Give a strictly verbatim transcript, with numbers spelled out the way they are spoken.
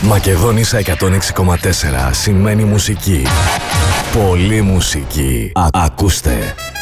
Μακεδόνισσα εκατόν έξι κόμμα τέσσερα σημαίνει μουσική. Πολύ μουσική. Α, ακούστε.